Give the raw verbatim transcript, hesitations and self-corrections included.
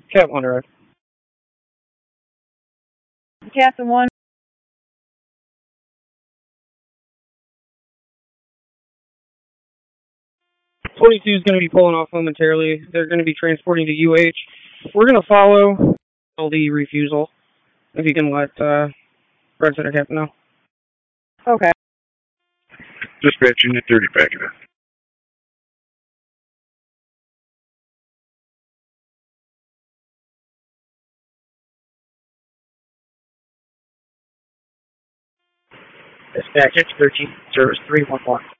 Cat one drive. Captain one. twenty-two is going to be pulling off momentarily. They're going to be transporting to U H. We're going to follow the refusal. If you can let uh, Red Center Captain know. Okay. Dispatch Unit thirty, back it up. Dispatch, it's thirteen, service three one one.